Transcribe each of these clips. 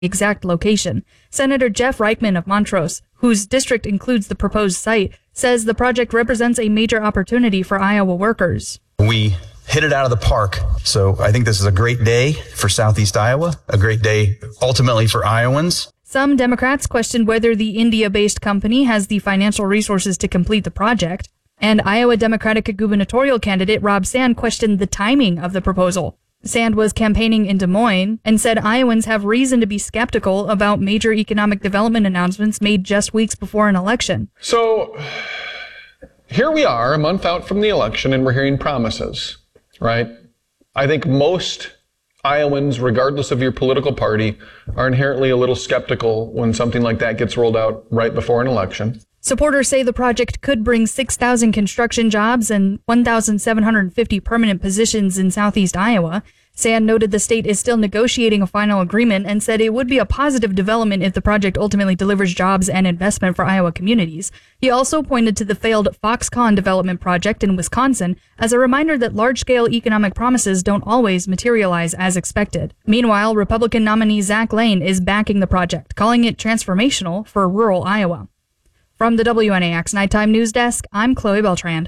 exact location. Senator Jeff Reichman of Montrose, whose district includes the proposed site, says the project represents a major opportunity for Iowa workers. We hit it out of the park. So I think this is a great day for Southeast Iowa, a great day ultimately for Iowans. Some Democrats questioned whether the India-based company has the financial resources to complete the project. And Iowa Democratic gubernatorial candidate Rob Sand questioned the timing of the proposal. Sand was campaigning in Des Moines and said Iowans have reason to be skeptical about major economic development announcements made just weeks before an election. So here we are, a month out from the election, and we're hearing promises, right? I think most Iowans, regardless of your political party, are inherently a little skeptical when something like that gets rolled out right before an election. Supporters say the project could bring 6,000 construction jobs and 1,750 permanent positions in southeast Iowa. Sand noted the state is still negotiating a final agreement and said it would be a positive development if the project ultimately delivers jobs and investment for Iowa communities. He also pointed to the failed Foxconn development project in Wisconsin as a reminder that large-scale economic promises don't always materialize as expected. Meanwhile, Republican nominee Zach Lane is backing the project, calling it transformational for rural Iowa. From the WNAX Nighttime News Desk, I'm Chloe Beltrand.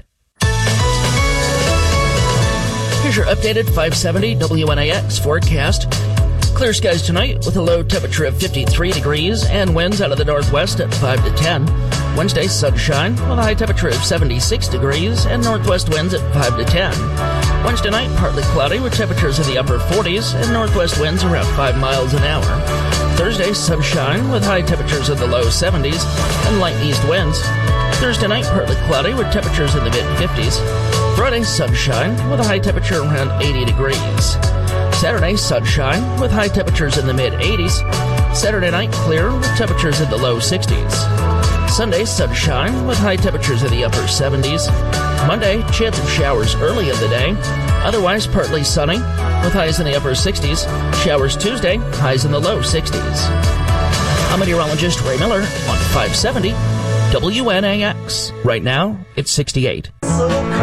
Here's your updated 570 WNAX forecast. Clear skies tonight with a low temperature of 53 degrees and winds out of the northwest at 5 to 10. Wednesday, sunshine with a high temperature of 76 degrees and northwest winds at 5 to 10. Wednesday night, partly cloudy with temperatures in the upper 40s and northwest winds around 5 miles an hour. Thursday, sunshine with high temperatures in the low 70s and light east winds. Thursday night, partly cloudy with temperatures in the mid-50s. Friday, sunshine with a high temperature around 80 degrees. Saturday, sunshine with high temperatures in the mid-80s. Saturday night, clear with temperatures in the low 60s. Sunday, sunshine with high temperatures in the upper 70s. Monday, chance of showers early in the day. Otherwise, partly sunny with highs in the upper 60s. Showers Tuesday, highs in the low 60s. I'm meteorologist Ray Miller on 570 WNAX. Right now, it's 68.